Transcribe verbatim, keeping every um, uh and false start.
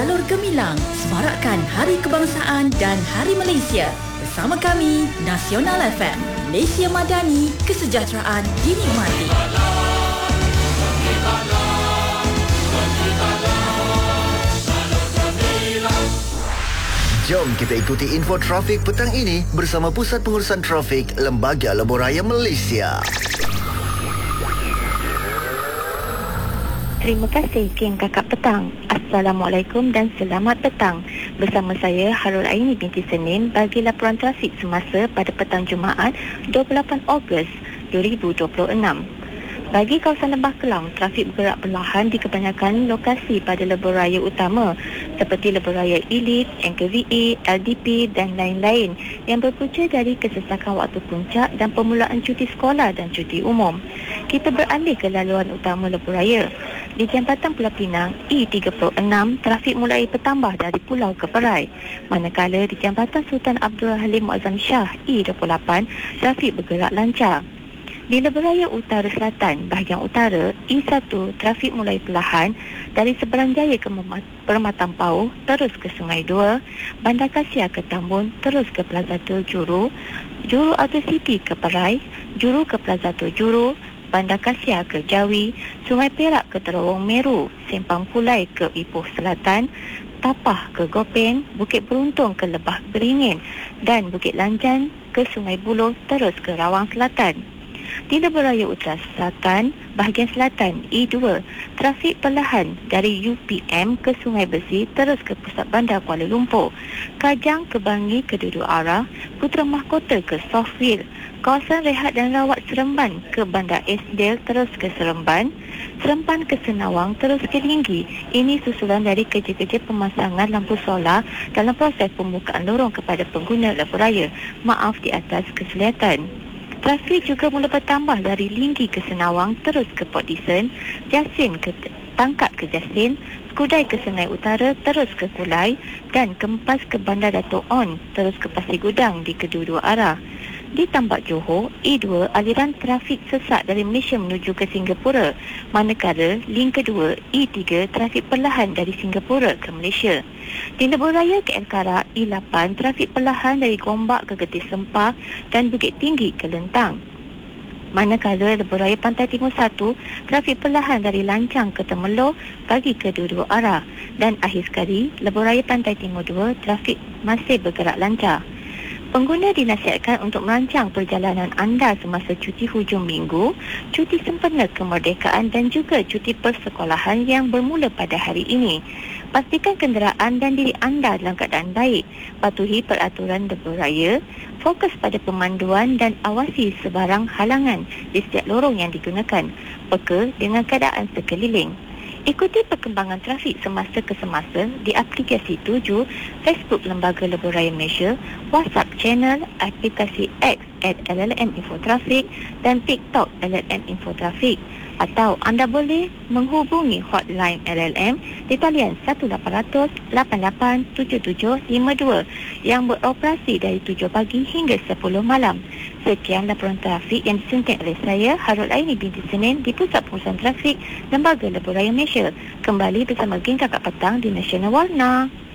Jalur Gemilang, semarakkan Hari Kebangsaan dan Hari Malaysia. Bersama kami, Nasional F M, Malaysia Madani, kesejahteraan dinikmati. Jom kita ikuti info trafik petang ini bersama Pusat Pengurusan Trafik Lembaga Lebuhraya Malaysia. Terima kasih Kim Kakak Petang. Assalamualaikum dan selamat petang. Bersama saya Harul Aini binti Senin bagi laporan trafik semasa pada petang Jumaat dua puluh lapan Ogos dua ribu dua puluh enam. Bagi kawasan Lembah Kelang, trafik bergerak perlahan di kebanyakan lokasi pada lebuhraya utama seperti lebuhraya Elite, Anchor V A, L D P dan lain-lain yang berpunca dari kesesakan waktu puncak dan permulaan cuti sekolah dan cuti umum. Kita beralih ke laluan utama lebuhraya. Di Jambatan Pulau Pinang E tiga puluh enam, trafik mulai bertambah dari pulau ke Perai. Manakala di Jambatan Sultan Abdul Halim Muazzam Shah E dua puluh lapan, trafik bergerak lancar. Di lebuhraya utara selatan, bahagian utara, E satu, trafik mulai perlahan dari Seberang Jaya ke Permatang Pauh, terus ke Sungai Dua, Bandar Kasia ke Tambun, terus ke Plaza Juru, Juru Auto City ke Perai, Juru ke Plaza Juru, Bandar Kasia ke Jawi, Sungai Perak ke Terowong Meru, Sempang Pulai ke Ipoh Selatan, Tapah ke Gopeng, Bukit Beruntung ke Lebah Beringin dan Bukit Lanjan ke Sungai Buloh, terus ke Rawang Selatan. Di lebuhraya utara selatan, bahagian selatan E dua, trafik perlahan dari U P M ke Sungai Besi terus ke pusat bandar Kuala Lumpur, Kajang ke Bangi ke dua-dua arah, Putra Mahkota ke Southfield, kawasan rehat dan rawat Seremban ke Bandar Esdale terus ke Seremban, Seremban ke Senawang terus ke Linggi. Ini susulan dari kerja-kerja pemasangan lampu solar dalam proses pembukaan lorong kepada pengguna lebuhraya. Maaf di atas keselihatan. Trafik juga mula bertambah dari Linggi ke Senawang terus ke Port Dickson, Jasin ke Tangkap ke Jasin, Skudai ke Sungai Utara terus ke Kulai dan Kempas ke Bandar Dato' On terus ke Pasir Gudang di kedua-dua arah. Di Tambak Johor, E dua, aliran trafik sesak dari Malaysia menuju ke Singapura, manakala link kedua E tiga, trafik perlahan dari Singapura ke Malaysia. Di lebuhraya K L Karak, E lapan, trafik perlahan dari Gombak ke Getis Sempah dan Bukit Tinggi ke Lentang. Manakala lebuhraya Pantai Timur satu, trafik perlahan dari Lancang ke Temerloh bagi kedua-dua arah. Dan akhir sekali, lebuhraya Pantai Timur dua, trafik masih bergerak lancar. Pengguna dinasihatkan untuk merancang perjalanan anda semasa cuti hujung minggu, cuti sempena kemerdekaan dan juga cuti persekolahan yang bermula pada hari ini. Pastikan kenderaan dan diri anda dalam keadaan baik. Patuhi peraturan lebuhraya, fokus pada pemanduan dan awasi sebarang halangan di setiap lorong yang digunakan. Peka dengan keadaan sekeliling. Ikuti perkembangan trafik semasa ke semasa di aplikasi tujuh, Facebook Lembaga Lebuhraya Malaysia, WhatsApp channel, aplikasi X at L L M Info Trafik dan TikTok L L M Info Trafik. Atau anda boleh menghubungi hotline L L M di talian satu lapan kosong kosong lapan lapan tujuh tujuh lima dua yang beroperasi dari tujuh pagi hingga sepuluh malam. Sekian laporan trafik yang disunting oleh saya, Harul Aini binti Senin di Pusat Pengurusan Trafik Lembaga Lebuhraya Malaysia. Kembali bersama geng Kakak Petang di Nasional Warna.